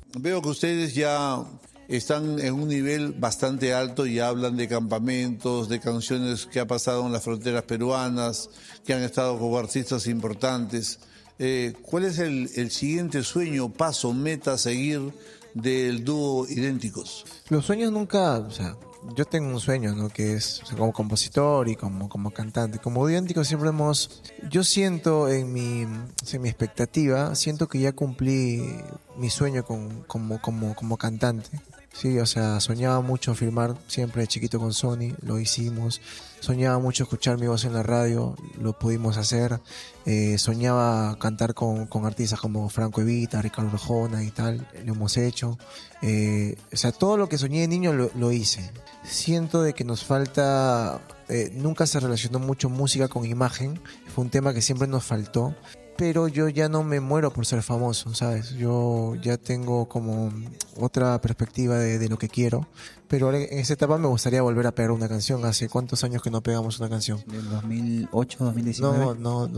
Veo que ustedes ya están en un nivel bastante alto y hablan de campamentos, de canciones que ha pasado en las fronteras peruanas, que han estado con artistas importantes. ¿Cuál es el siguiente sueño, paso, meta a seguir del dúo Idénticos? Los sueños nunca, o sea, yo tengo un sueño, ¿no? Que es, o sea, como compositor y como cantante. Como Idénticos siempre yo siento en mi expectativa, siento que ya cumplí mi sueño como cantante. Sí, o sea, soñaba mucho firmar siempre de chiquito con Sony, lo hicimos. Soñaba mucho escuchar mi voz en la radio, lo pudimos hacer. Soñaba cantar con artistas como Franco Evita, Ricardo Arjona y tal, lo hemos hecho. O sea, todo lo que soñé de niño lo hice. Siento de que nos falta, nunca se relacionó mucho música con imagen, fue un tema que siempre nos faltó. Pero yo ya no me muero por ser famoso, ¿sabes? Yo ya tengo como otra perspectiva de lo que quiero. Pero ahora en esta etapa me gustaría volver a pegar una canción. ¿Hace cuántos años que no pegamos una canción? ¿Del 2008, 2019? No,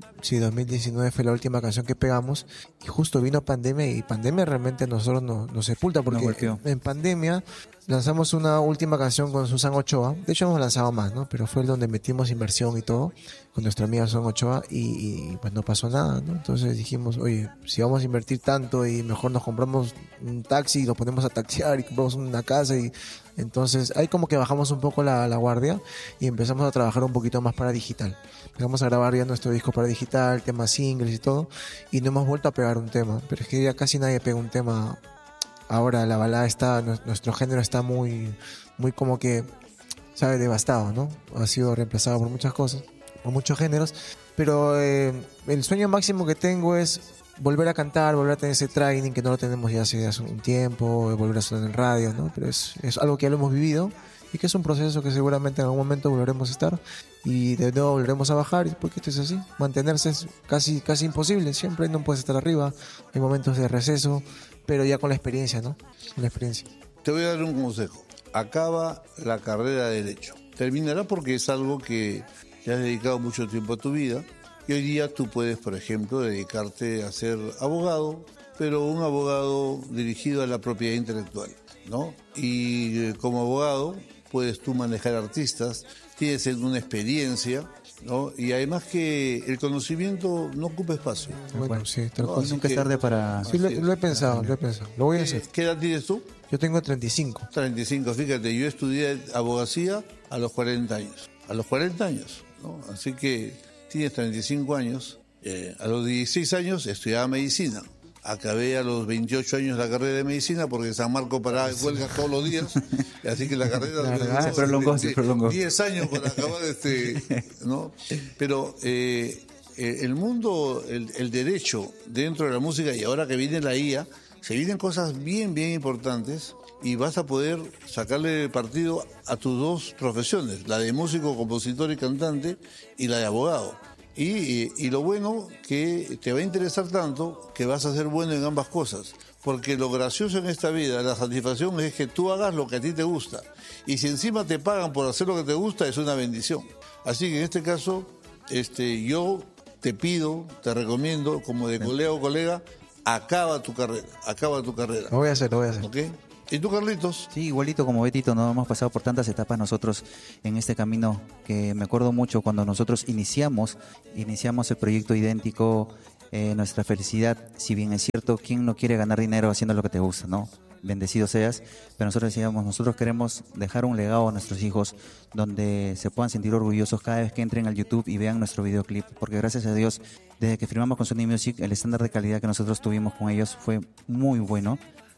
2019 fue la última canción que pegamos. Y justo vino pandemia y pandemia realmente a nosotros nos sepulta. Porque en pandemia lanzamos una última canción con Susan Ochoa. De hecho hemos lanzado más, ¿no? Pero fue el donde metimos inversión y todo con nuestra amiga Susan Ochoa y pues no pasó nada, ¿no? Entonces dijimos, oye, si vamos a invertir tanto y mejor nos compramos un taxi y lo ponemos a taxiar y compramos una casa y entonces ahí como que bajamos un poco la guardia y empezamos a trabajar un poquito más para digital. Empezamos a grabar ya nuestro disco para digital, temas singles y todo, y no hemos vuelto a pegar un tema, pero es que ya casi nadie pega un tema. Ahora la balada nuestro género está muy como que, ¿sabes? Devastado, ¿no? Ha sido reemplazado por muchas cosas, por muchos géneros, pero el sueño máximo que tengo es volver a cantar, volver a tener ese training que no lo tenemos ya hace un tiempo, volver a sonar en radio, ¿no? Pero es algo que ya lo hemos vivido y que es un proceso que seguramente en algún momento volveremos a estar y de nuevo volveremos a bajar, porque esto es así, mantenerse es casi imposible, siempre no puedes estar arriba, hay momentos de receso, pero ya con la experiencia, ¿no? Con la experiencia. Te voy a dar un consejo. Acaba la carrera de Derecho. Terminará porque es algo que ya has dedicado mucho tiempo a tu vida y hoy día tú puedes, por ejemplo, dedicarte a ser abogado, pero un abogado dirigido a la propiedad intelectual, ¿no? Y como abogado puedes tú manejar artistas, tienes una experiencia, ¿no? Y además que el conocimiento no ocupa espacio. Bueno, sí, nunca es tarde para... Sí, lo he pensado, lo voy a hacer. ¿Qué edad tienes tú? Yo tengo 35. 35, fíjate, yo estudié abogacía a los 40 años. A los 40 años, ¿no? Así que tienes 35 años. A los 16 años estudiaba medicina. Acabé a los 28 años la carrera de medicina porque en San Marcos paraba en huelga todos los días. Así que la carrera se prolongó. 10 años para acabar ¿no? Pero el mundo, el derecho dentro de la música, y ahora que viene la IA, se vienen cosas bien importantes y vas a poder sacarle partido a tus dos profesiones, la de músico, compositor y cantante y la de abogado. Y lo bueno que te va a interesar tanto que vas a ser bueno en ambas cosas. Porque lo gracioso en esta vida, la satisfacción es que tú hagas lo que a ti te gusta. Y si encima te pagan por hacer lo que te gusta, es una bendición. Así que en este caso, yo te pido, te recomiendo, como de colega o colega, acaba tu carrera. Lo voy a hacer. ¿Ok? ¿Y tú, Carlitos? Sí, igualito como Betito, no hemos pasado por tantas etapas nosotros en este camino, que me acuerdo mucho cuando nosotros iniciamos el proyecto Idéntico, nuestra felicidad, si bien es cierto, ¿quién no quiere ganar dinero haciendo lo que te gusta, no? Bendecido seas, pero nosotros decíamos, nosotros queremos dejar un legado a nuestros hijos donde se puedan sentir orgullosos cada vez que entren al YouTube y vean nuestro videoclip, porque gracias a Dios, desde que firmamos con Sony Music, el estándar de calidad que nosotros tuvimos con ellos fue muy bueno.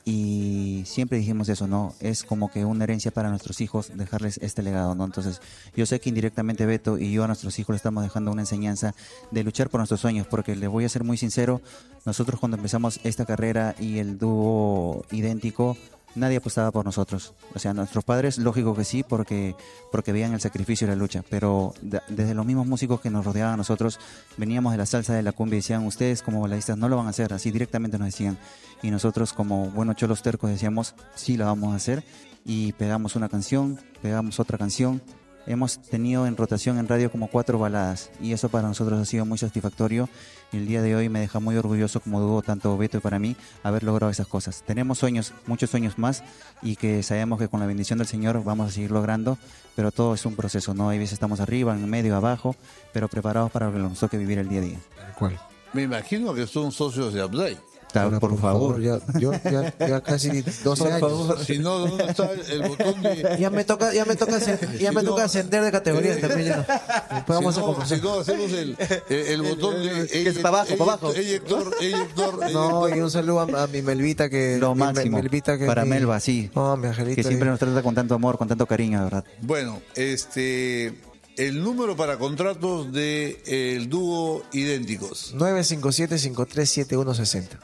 Y siempre dijimos eso, ¿no? Es como que una herencia para nuestros hijos dejarles este legado, ¿no? Entonces, yo sé que indirectamente Beto y yo a nuestros hijos le estamos dejando una enseñanza de luchar por nuestros sueños, porque les voy a ser muy sincero, nosotros cuando empezamos esta carrera y el dúo Idéntico, nadie apostaba por nosotros. O sea, nuestros padres, lógico que sí, porque veían el sacrificio y la lucha, pero desde los mismos músicos que nos rodeaban a nosotros, veníamos de la salsa, de la cumbia y decían, ustedes como bailadistas no lo van a hacer, así directamente nos decían. Y nosotros como buenos cholos tercos decíamos, sí, la vamos a hacer, y pegamos una canción, pegamos otra canción, hemos tenido en rotación en radio como 4 baladas y eso para nosotros ha sido muy satisfactorio. Y el día de hoy me deja muy orgulloso como dúo, tanto Beto y para mí, haber logrado esas cosas. Tenemos sueños, muchos sueños más y que sabemos que con la bendición del Señor vamos a seguir logrando, pero todo es un proceso, ¿no? Hay veces estamos arriba, en medio, abajo, pero preparados para lo que nos toque vivir el día a día. ¿Cuál? Me imagino que son socios de Updike. Ahora, por favor. Ya casi 12 años. Si no, ¿dónde está el botón de...? Ya me toca ascender de categoría también. Ya. Después vamos a conversar. Si no, hacemos el botón de... Que es para abajo. Eyector. No, y un saludo a mi Melvita que... Lo máximo. Melvita que para Melva, sí. No, mi angelito. Que siempre nos trata con tanto amor, con tanto cariño, de verdad. Bueno, el número para contratos de el dúo Idénticos. 957-537160.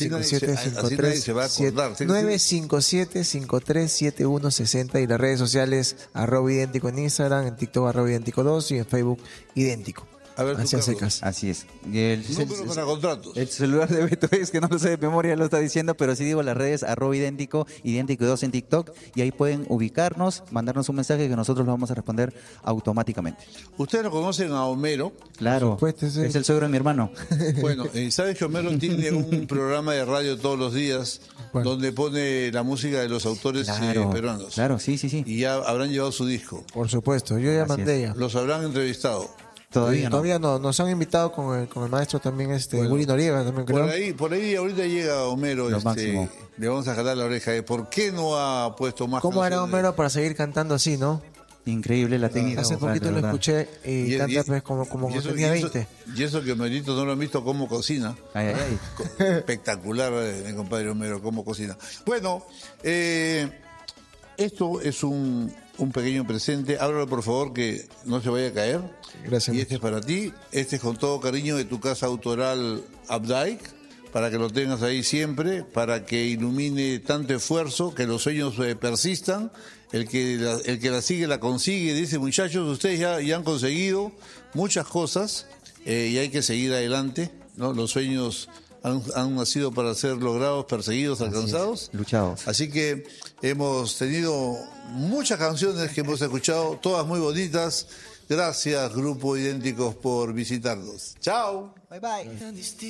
957-537160 y las redes sociales @idéntico en Instagram, en TikTok @idéntico2 y en Facebook idéntico. A ver, Así a secas. Así es. Y el número para contratos. El celular de Beto es que no lo sé de memoria, lo está diciendo, pero sí digo las redes @idéntico, idéntico2 en TikTok, y ahí pueden ubicarnos, mandarnos un mensaje que nosotros lo vamos a responder automáticamente. Ustedes lo conocen a Homero. Claro, Supuesto, sí. es el suegro de mi hermano. Bueno, ¿sabes que Homero tiene un programa de radio todos los días donde pone la música de los autores peruanos? Claro, sí. Y ya habrán llevado su disco. Por supuesto, yo ya mandé ya. Los habrán entrevistado. Todavía no. Nos han invitado con el maestro también, Willy Noriega también, creo. Por ahí ahorita llega Homero, máximo. le vamos a jalar la oreja de por qué no ha puesto más ¿Cómo hará canciones? Homero para seguir cantando así, no? Increíble la técnica. Hace poquito lo escuché y canta pues como tenía 20. Y eso que Homerito no lo han visto cómo cocina. Ay. Espectacular, mi compadre Homero, cómo cocina. Bueno, esto es un pequeño presente. Ábralo, por favor, que no se vaya a caer. Gracias. Y este es para ti. Este es con todo cariño de tu casa autoral Updike, para que lo tengas ahí siempre, para que ilumine tanto esfuerzo, que los sueños persistan. El que la sigue, la consigue. Dice, muchachos, ustedes ya han conseguido muchas cosas y hay que seguir adelante, ¿no? Los sueños han nacido para ser logrados, perseguidos, alcanzados. Luchados. Así que hemos tenido muchas canciones que hemos escuchado, todas muy bonitas. Gracias, Grupo Idénticos, por visitarnos. Chao. Bye.